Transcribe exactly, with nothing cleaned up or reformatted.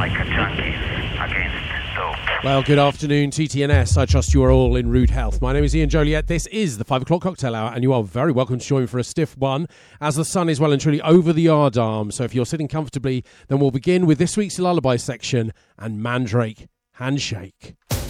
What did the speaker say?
like a junkie against dope. Well, good afternoon, T T N S. I trust you are all in rude health. My name is Ian Joliet. This is the five o'clock cocktail hour, and you are very welcome to join for a stiff one, as the sun is well and truly over the yard arm. So if you're sitting comfortably, then we'll begin with this week's lullaby section and Mandrake Handshake.